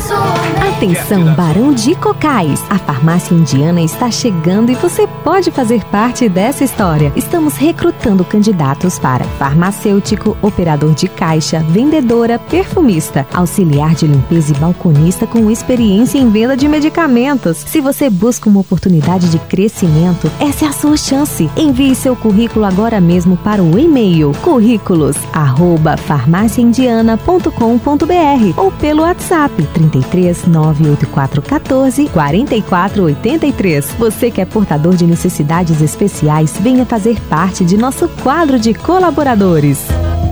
Atenção, Barão de Cocais! A farmácia indiana está chegando e você pode fazer parte dessa história. Estamos recrutando candidatos para farmacêutico, operador de caixa, vendedora, perfumista, auxiliar de limpeza e balconista com experiência em venda de medicamentos. Se você busca uma oportunidade de crescimento, essa é a sua chance. Envie seu currículo agora mesmo para o e-mail currículos@farmaciaindiana.com.br ou pelo WhatsApp 33 98414 4483. Você que é portador de necessidades especiais, venha fazer parte de nosso quadro de colaboradores.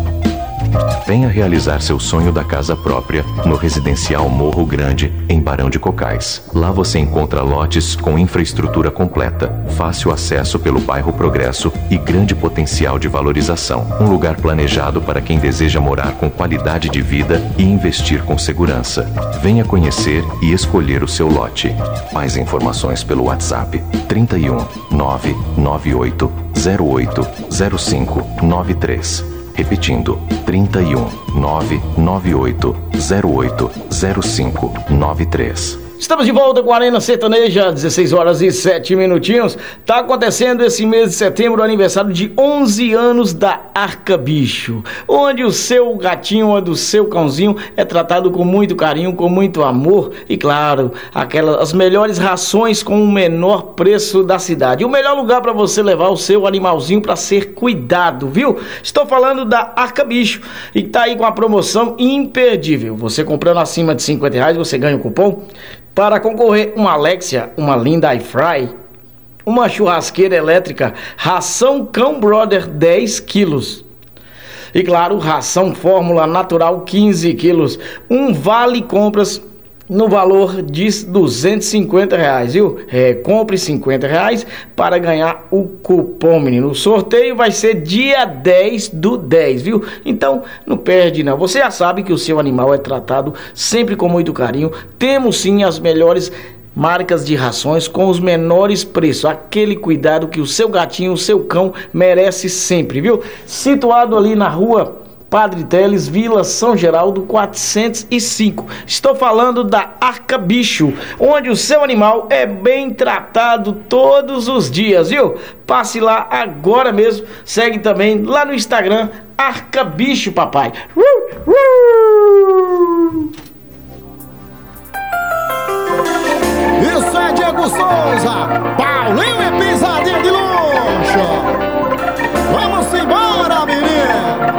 Venha realizar seu sonho da casa própria no Residencial Morro Grande, em Barão de Cocais. Lá você encontra lotes com infraestrutura completa, fácil acesso pelo bairro Progresso e grande potencial de valorização. Um lugar planejado para quem deseja morar com qualidade de vida e investir com segurança. Venha conhecer e escolher o seu lote. Mais informações pelo WhatsApp 31 998 08 05 93. Repetindo, 31 998 08 05 93. Estamos de volta com a Arena Sertaneja, 16 horas e 7 minutinhos. Tá acontecendo esse mês de setembro o aniversário de 11 anos da Arcabicho, onde o seu gatinho, onde o seu cãozinho é tratado com muito carinho, com muito amor e, claro, as melhores rações com o menor preço da cidade. O melhor lugar para você levar o seu animalzinho para ser cuidado, viu? Estou falando da Arcabicho e tá aí com a promoção imperdível. Você comprando acima de R$50, você ganha o cupom para concorrer uma Alexia, uma Linda iFry, uma churrasqueira elétrica, ração Cão Brother 10 quilos. E claro, ração Fórmula Natural 15 quilos. Um vale compras no valor de R$250, viu? Compre R$50 para ganhar o cupom, menino. O sorteio vai ser dia 10/10, viu? Então, não perde não. Você já sabe que o seu animal é tratado sempre com muito carinho. Temos sim as melhores marcas de rações com os menores preços. Aquele cuidado que o seu gatinho, o seu cão merece sempre, viu? Situado ali na rua Padre Teles, Vila São Geraldo, 405. Estou falando da Arcabicho, onde o seu animal é bem tratado todos os dias, viu? Passe lá agora mesmo. Segue também lá no Instagram, Arcabicho, papai. Isso é Diego Souza, Paulinho é pisadinha de luz.